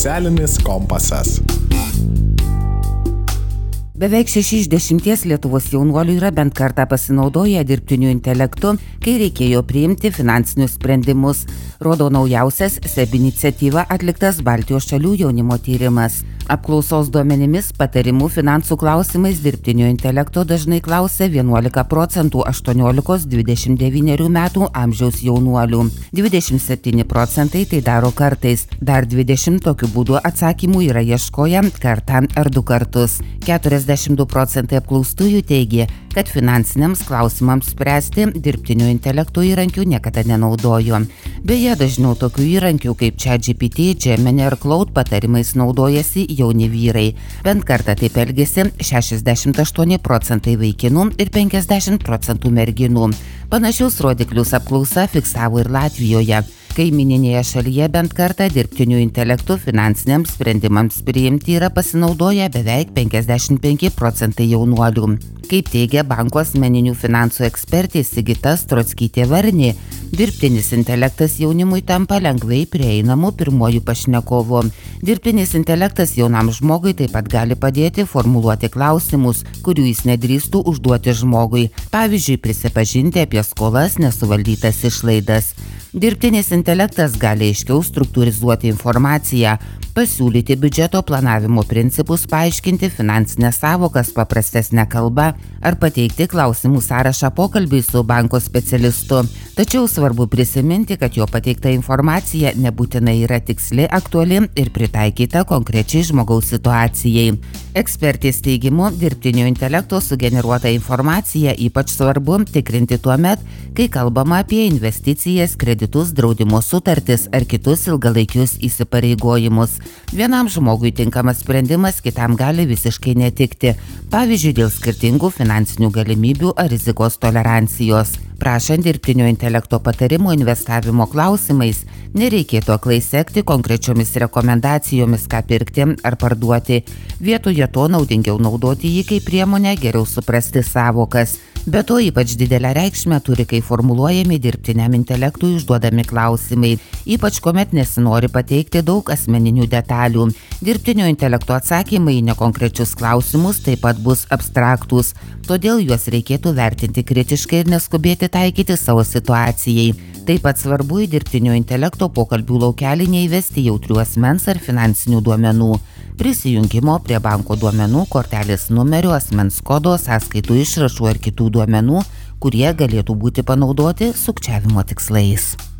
Socialinis kompasas. Beveik 6 iš 10 Lietuvos jaunuolių yra bent kartą pasinaudoję dirbtiniu intelektu, kai reikėjo priimti finansinius sprendimus, rodo naujausias SEB iniciatyva atliktas Baltijos šalių jaunimo tyrimas. Apklausos duomenimis patarimų finansų klausimais dirbtinio intelekto dažnai klausia 11% 18–29 metų amžiaus jaunuolių. 27% tai daro kartais, dar 20% tokiu būdu atsakymų yra ieškoję kartą ar 2 kartus. 42% apklaustųjų teigė, kad finansiniams klausimams spręsti dirbtinio intelekto įrankių niekada nenaudojo. Beje, dažniau tokių įrankių kaip ChatGPT, Gemini ar Claude patarimais naudojasi jauni vyrai. Bent kartą taip elgėsi 68% vaikinų ir 50% merginų. Panašius rodiklius apklausa fiksavo ir Latvijoje. Kaimyninėje šalyje bent kartą dirbtiniu intelektu finansiniams sprendimams priimti yra pasinaudoję beveik 55% jaunuolių. Kaip teigia banko asmeninių finansų ekspertė Sigita Strockytė-Varnė, dirbtinis intelektas jaunimui tampa lengvai prieinamu pirmuoju pašnekovu. Dirbtinis intelektas jaunam žmogui taip pat gali padėti formuluoti klausimus, kurių jis nedrįstų užduoti žmogui. Pavyzdžiui, prisipažinti apie skolas, nesuvaldytas išlaidas. Dirbtinis intelektas gali aiškiau struktūrizuoti informaciją, pasiūlyti biudžeto planavimo principus, paaiškinti finansinės sąvokas paprastesnę kalbą ar pateikti klausimų sąrašą pokalbiui su banko specialistu. Tačiau svarbu prisiminti, kad jo pateikta informacija nebūtinai yra tiksli, aktuali ir pritaikyta konkrečiai žmogaus situacijai. Ekspertės teigimu, dirbtinio intelekto sugeneruota informacija ypač svarbu tikrinti tuo met, kai kalbama apie investicijas, kreditus, draudimo sutartis ar kitus ilgalaikius įsipareigojimus. Vienam žmogui tinkamas sprendimas kitam gali visiškai netikti, pavyzdžiui, dėl skirtingų finansinių galimybių ar rizikos tolerancijos. Prašant dirbtinio intelekto patarimo investavimo klausimais, nereikėtų aklai sekti konkrečiomis rekomendacijomis, ką pirkti ar parduoti. Vietoje to naudingiau naudoti jį kaip priemonę geriau suprasti sąvokas. Be to, ypač didelę reikšmę turi, kai formuluojami dirbtiniam intelektui užduodami klausimai, ypač kuomet nesinori pateikti daug asmeninių detalių. Dirbtinio intelekto atsakymai į nekonkrečius klausimus taip pat bus abstraktūs, todėl juos reikėtų vertinti kritiškai ir neskubėti taikyti savo situacijai. Taip pat svarbu į dirbtinio intelekto pokalbių laukelį neįvesti jautrių asmens ar finansinių duomenų. Prisijungimo prie banko duomenų, kortelės numerio, asmens kodo, sąskaitų išrašų ar kitų duomenų, kurie galėtų būti panaudoti sukčiavimo tikslais.